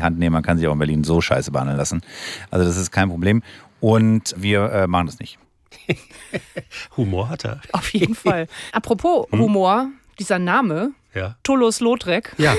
die Hand nehmen. Man kann sich auch in Berlin so scheiße behandeln lassen. Also das ist kein Problem. Und wir machen das nicht. Humor hat er. Auf jeden Fall. Apropos Humor, dieser Name, Toulouse-Lautrec. Ja.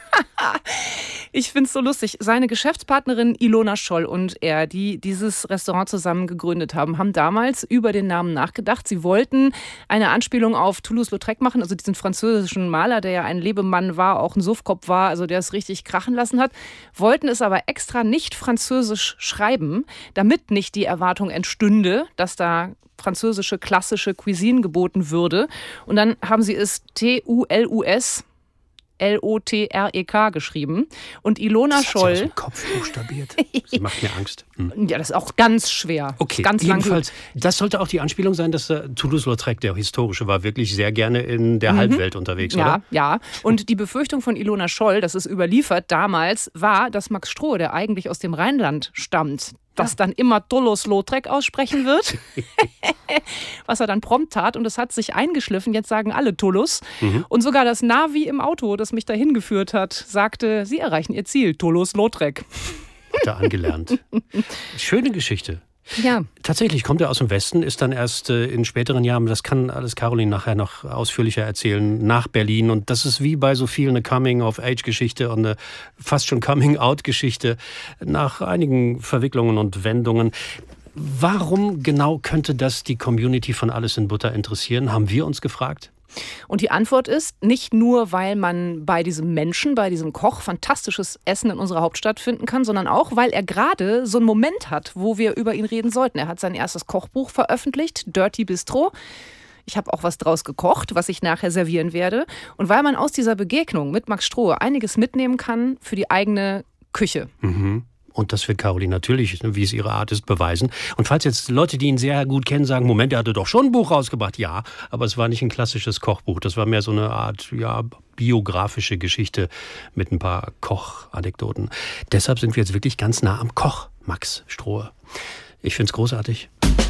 Ich finde es so lustig. Seine Geschäftspartnerin Ilona Scholl und er, die dieses Restaurant zusammen gegründet haben, haben damals über den Namen nachgedacht. Sie wollten eine Anspielung auf Toulouse-Lautrec machen, also diesen französischen Maler, der ja ein Lebemann war, auch ein Suffkopf war, also der es richtig krachen lassen hat, wollten es aber extra nicht französisch schreiben, damit nicht die Erwartung entstünde, dass da französische klassische Cuisine geboten würde. Und dann haben sie es Toulouse Lautrec geschrieben. Und Ilona Scholl. Das ist aus dem Kopf buchstabiert. Sie macht mir Angst. Ja, das ist auch ganz schwer. Okay, ganz jedenfalls, das sollte auch die Anspielung sein, dass Toulouse-Lautrec, der historische, war wirklich sehr gerne in der Halbwelt unterwegs, oder? Ja. Und die Befürchtung von Ilona Scholl, das ist überliefert damals, war, dass Max Strohe, der eigentlich aus dem Rheinland stammt, das dann immer Toulouse-Lautrec aussprechen wird, was er dann prompt tat. Und das hat sich eingeschliffen. Jetzt sagen alle Toulouse. Und sogar das Navi im Auto, das mich dahin geführt hat, sagte, Sie erreichen Ihr Ziel, Toulouse-Lautrec. Hat er angelernt. Schöne Geschichte. Ja. Tatsächlich kommt er aus dem Westen, ist dann erst in späteren Jahren, das kann alles Caroline nachher noch ausführlicher erzählen, nach Berlin. Und das ist wie bei so vielen eine Coming-of-Age-Geschichte und eine fast schon Coming-out-Geschichte nach einigen Verwicklungen und Wendungen. Warum genau könnte das die Community von Alles in Butter interessieren, haben wir uns gefragt. Und die Antwort ist, nicht nur, weil man bei diesem Menschen, bei diesem Koch fantastisches Essen in unserer Hauptstadt finden kann, sondern auch, weil er gerade so einen Moment hat, wo wir über ihn reden sollten. Er hat sein erstes Kochbuch veröffentlicht, Dirty Bistro. Ich habe auch was draus gekocht, was ich nachher servieren werde. Und weil man aus dieser Begegnung mit Max Strohe einiges mitnehmen kann für die eigene Küche. Und das wird Caroline natürlich, wie es ihre Art ist, beweisen. Und falls jetzt Leute, die ihn sehr gut kennen, sagen, Moment, er hatte doch schon ein Buch rausgebracht. Ja, aber es war nicht ein klassisches Kochbuch. Das war mehr so eine Art, biografische Geschichte mit ein paar Kochanekdoten. Deshalb sind wir jetzt wirklich ganz nah am Koch, Max Strohe. Ich finde es großartig.